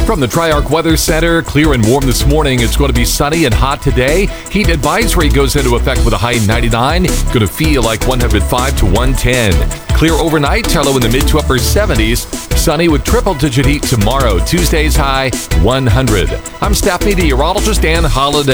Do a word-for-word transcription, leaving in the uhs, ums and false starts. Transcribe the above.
From the Tri-Arc Weather Center, clear and warm this morning. It's going to be sunny and hot today. Heat advisory goes into effect with a high ninety-nine. Going to feel like one hundred five to one ten. Clear overnight, low in the mid to upper seventies. Sunny with triple-digit heat tomorrow. Tuesday's high one hundred. I'm staff meteorologist Dan Holliday.